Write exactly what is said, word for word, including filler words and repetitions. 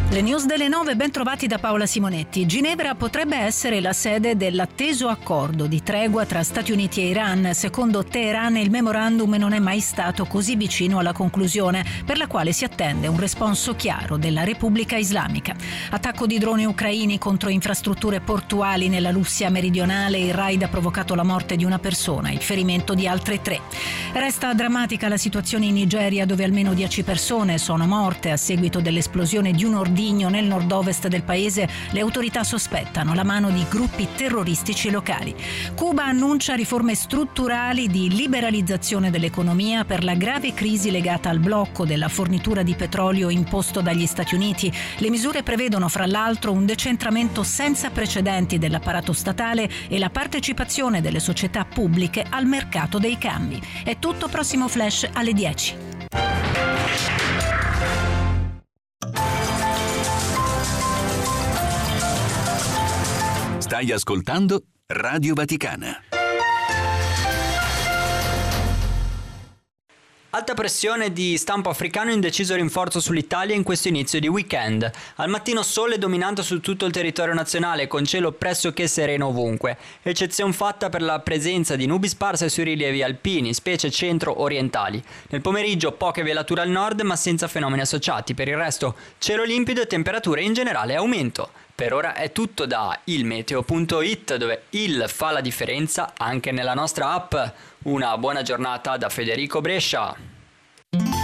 Le news delle nove, ben trovati da Paola Simonetti. Ginevra potrebbe essere la sede dell'atteso accordo di tregua tra Stati Uniti e Iran. Secondo Teheran il memorandum non è mai stato così vicino alla conclusione, per la quale si attende un responso chiaro della Repubblica Islamica. Attacco di droni ucraini contro infrastrutture portuali nella Russia meridionale. Il raid ha provocato la morte di una persona, il ferimento di altre tre. Resta drammatica la situazione in Nigeria, dove almeno dieci persone sono morte a seguito dell'esplosione di un ordigno nel nord-ovest del paese. Le autorità sospettano la mano di gruppi terroristici locali. Cuba annuncia riforme strutturali di liberalizzazione dell'economia per la grave crisi legata al blocco della fornitura di petrolio imposto dagli Stati Uniti. Le misure prevedono fra l'altro un decentramento senza precedenti dell'apparato statale e la partecipazione delle società pubbliche al mercato dei cambi. È tutto, prossimo flash alle dieci. Stai ascoltando Radio Vaticana. Alta pressione di stampo africano, indeciso rinforzo sull'Italia in questo inizio di weekend. Al mattino sole dominante su tutto il territorio nazionale, con cielo pressoché sereno ovunque. Eccezione fatta per la presenza di nubi sparse sui rilievi alpini, specie centro-orientali. Nel pomeriggio poche velature al nord, ma senza fenomeni associati. Per il resto cielo limpido e temperature in generale aumento. Per ora è tutto da ilmeteo punto it, dove il fa la differenza anche nella nostra app. Una buona giornata da Federico Brescia.